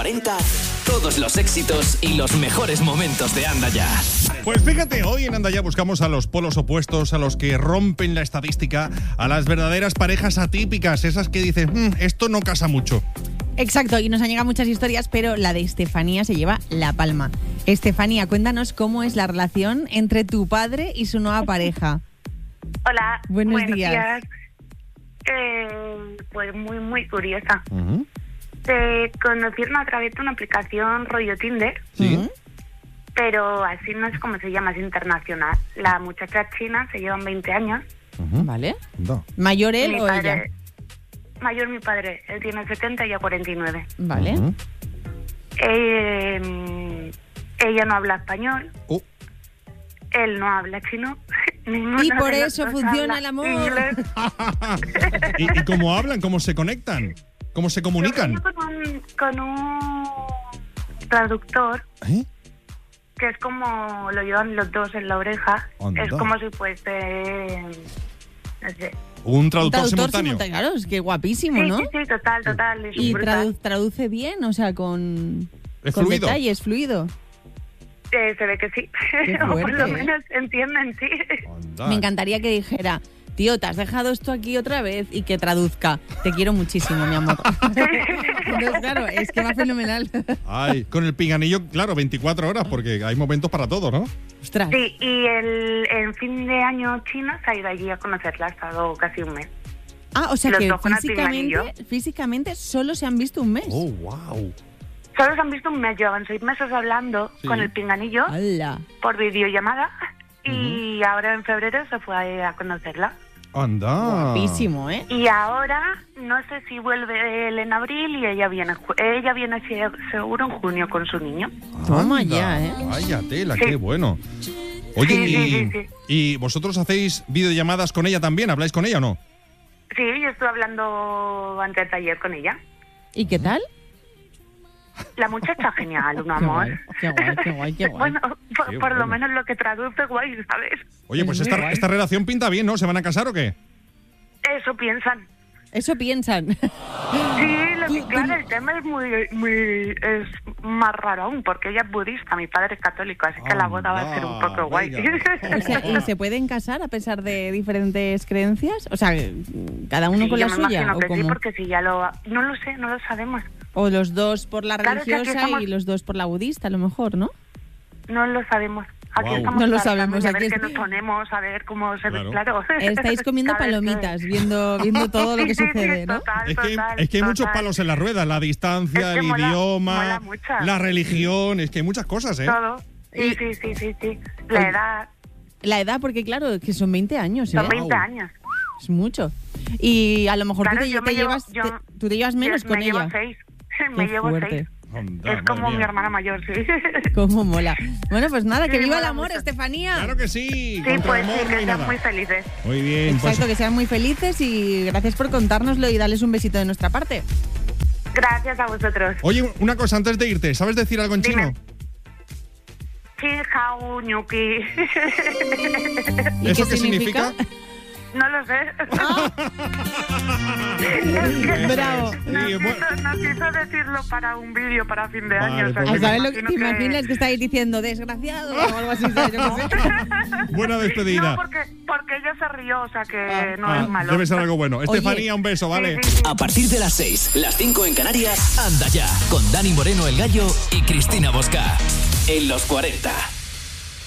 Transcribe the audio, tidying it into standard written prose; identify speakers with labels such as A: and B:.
A: 40, todos los éxitos y los mejores momentos de Anda Ya.
B: Pues fíjate, hoy en Anda Ya buscamos a los polos opuestos, a los que rompen la estadística, a las verdaderas parejas atípicas, esas que dicen, esto no casa mucho.
C: Exacto, y nos han llegado muchas historias, pero la de Estefanía se lleva la palma. Estefanía, cuéntanos cómo es la relación entre tu padre y su nueva pareja.
D: Hola,
C: buenos días.
D: Pues muy curiosa.
B: Uh-huh.
D: Te conocieron a través de una aplicación rollo Tinder,
B: Sí.
D: pero así no es como se llama, es internacional. La muchacha china, se llevan 20 años.
B: Uh-huh.
C: ¿Vale?
B: No.
C: ¿Mayor él
D: Mi
C: o
D: padre-
C: ella?
D: Mayor mi padre, él tiene 70 y ella 49.
C: Vale.
B: Uh-huh.
D: Ella no habla español,
B: Oh,
D: él no habla chino. Ninguno
C: Y por
D: de los
C: eso
D: dos
C: funciona
D: habla
C: el amor.
D: inglés.
B: ¿Y cómo hablan? ¿Cómo se conectan? ¿Cómo se comunican?
D: Yo con un traductor
B: ¿Eh?
D: que es como lo llevan los dos en la oreja.
B: Anda.
D: Es como si fuese, no sé.
B: Un traductor simultáneo.
C: Claro, es que guapísimo,
D: Sí,
C: ¿no?
D: sí, total. Es
C: Y
D: brutal.
C: traduce bien, o sea, con
B: ¿Es
C: con
B: fluido?
C: detalles, fluido.
D: Se ve que sí.
C: Qué
D: O por
C: fuerte,
D: lo
C: ¿eh?
D: menos entienden, sí.
B: Anda.
C: Me encantaría que dijera, tío, te has dejado esto aquí otra vez, y que traduzca. Te quiero muchísimo, mi amor. Entonces, claro, es que va fenomenal.
B: Ay, con el pinganillo, claro, 24 horas, porque hay momentos para todo, ¿no?
C: Ostras.
D: Sí, y en fin de año chino se ha ido allí a conocerla, ha estado casi un mes.
C: Ah, o sea
D: Los
C: que
D: dos con el pinganillo.
C: físicamente solo se han visto un mes.
B: Oh, wow.
D: Solo se han visto un mes, llevan 6 meses hablando
B: Sí.
D: con el pinganillo
C: ¡Hala!
D: por videollamada y ahora en febrero se fue a conocerla.
B: Anda.
C: Guapísimo, ¿eh?
D: Y ahora no sé si vuelve él en abril y ella viene seguro en junio con su niño.
C: Toma
B: Anda.
C: ya, ¿eh?
B: Vaya tela,
D: Sí.
B: qué bueno. Oye,
D: Sí.
B: ¿y vosotros hacéis videollamadas con ella también? ¿Habláis con ella o no?
D: Sí, yo estuve hablando antes de ayer con ella.
C: ¿Y qué tal?
D: La muchacha genial, un
C: Qué
D: amor.
C: guay, qué guay, qué guay, qué guay.
D: Bueno, por
B: Qué
D: lo
B: bueno.
D: menos lo que traduce guay, ¿sabes?
B: Oye, pues
C: Es muy guay.
B: esta relación pinta bien, ¿no? ¿Se van a casar o qué?
D: Eso piensan.
C: Eso piensan.
D: Sí, claro, el tema es más raro aún, porque ella es budista, mi padre es católico, así que la boda va a ser un poco guay.
B: venga.
C: O sea, ¿y se pueden casar a pesar de diferentes creencias? O sea, cada uno
D: Sí,
C: con la
D: yo me
C: suya,
D: imagino
C: ¿o
D: que sí,
C: cómo?
D: porque si ya no lo sé, no lo sabemos.
C: O los dos por la
D: Claro, es que aquí
C: religiosa
D: estamos-
C: y los dos por la budista, a lo mejor, ¿no?
D: No lo sabemos. Aquí
B: Guau.
D: estamos
C: No lo
D: tratando
C: sabemos,
D: de
C: aquí
D: ver qué
C: es-
D: nos ponemos, a ver cómo se ve,
B: Claro.
D: claro.
C: Estáis comiendo
D: Cada vez que-
C: palomitas, viendo todo lo que
D: Sí,
C: sucede, ¿no?
D: total,
B: Es
D: total,
B: que hay muchos
D: total.
B: palos en la rueda, la distancia,
D: Es que
B: el
D: mola
B: idioma,
D: mucho.
B: la religión, es que hay muchas cosas, ¿eh?
D: Todo. Sí. La edad,
C: La edad, porque claro, que son 20 años, ¿eh?
D: son
B: Guau.
D: 20 años.
C: Es mucho. Y a lo mejor
D: Claro,
C: tú
D: yo
C: te
D: me llevo-
C: llevas,
D: yo-
C: tú te llevas menos
D: me
C: con
D: llevo
C: ella.
D: 6. Me
C: Qué
D: llevo
C: fuerte.
D: 6.
B: Anda,
D: Es como
B: madre
D: mi
B: mía.
D: hermana mayor, sí.
C: Cómo mola. Bueno, pues nada, que
D: Sí,
C: viva el
D: mola
C: amor,
D: mucho.
C: Estefanía.
B: Claro que sí,
D: Sí,
B: contra
D: pues
B: el amor
D: sí,
B: no
D: que
B: hay
D: sean
B: nada.
D: muy felices.
B: Muy bien, pues
C: Exacto, que sean muy felices y gracias por contárnoslo y darles un besito de nuestra parte.
D: Gracias a vosotros.
B: oye, una cosa antes de irte, ¿sabes decir algo en
D: Dime.
B: chino?
D: Chin hao ñuki.
C: ¿Y
B: ¿Eso
C: qué
B: qué
C: significa?
B: significa?
D: No lo sé.
C: Bravo.
B: Sí,
D: Nos quiso decirlo para un vídeo para fin de
B: Vale,
D: año. o sea,
B: pues
C: ¿A
D: que
C: saber
D: me
C: lo que te
D: imagino
C: imaginas que estáis diciendo? ¿Desgraciado? O algo así, ¿sabes? Yo qué sé.
B: Buena despedida.
D: No, porque ella se rió, o sea que no
B: Ah,
D: es malo.
B: debe ser algo bueno.
C: Oye.
B: Estefanía, un beso, ¿vale?
D: Sí, sí, sí.
A: A partir de las 6, las 5 en Canarias, Anda Ya, con Dani Moreno el Gallo y Cristina Bosca. En los 40.